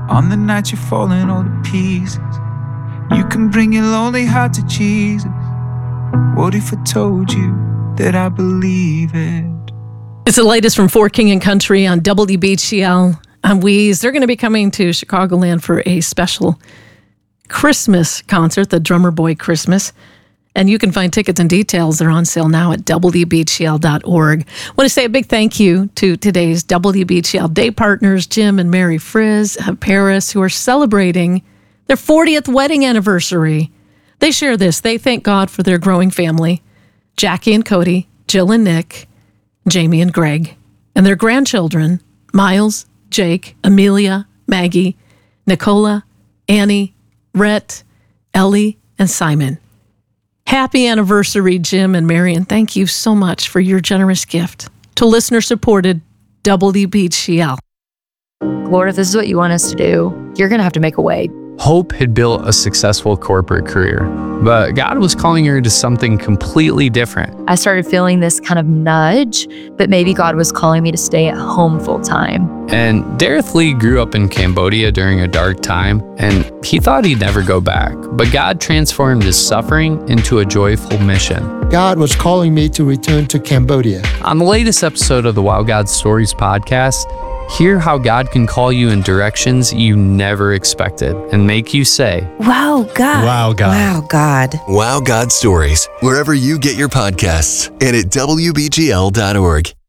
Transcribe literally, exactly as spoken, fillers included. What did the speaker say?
On the night you're falling all to pieces, you can bring your lonely heart to Jesus. What if I told you that I believe it? It's the latest from For King and Country on W B G L. I'm Weeze. They're going to be coming to Chicagoland for a special Christmas concert, the Drummer Boy Christmas. And you can find tickets and details. They're on sale now at W B G L dot org. I want to say a big thank you to today's W B G L day partners, Jim and Mary Frizz of Paris, who are celebrating their fortieth wedding anniversary. They share this. They thank God for their growing family, Jackie and Cody, Jill and Nick, Jamie and Greg, and their grandchildren, Miles, Jake, Amelia, Maggie, Nicola, Annie, Rhett, Ellie, and Simon. Happy anniversary, Jim and Marion. Thank you so much for your generous gift to listener-supported W B G L. Lord, if this is what you want us to do, you're going to have to make a way. Hope had built a successful corporate career, but God was calling her to something completely different. I started feeling this kind of nudge that maybe God was calling me to stay at home full time. And Dareth Lee grew up in Cambodia during a dark time, and he thought he'd never go back. But God transformed his suffering into a joyful mission. God was calling me to return to Cambodia. On the latest episode of the Wow God Stories podcast, hear how God can call you in directions you never expected and make you say, Wow, God. Wow, God. Wow, God. Wow God Stories, wherever you get your podcasts and at W B G L dot org.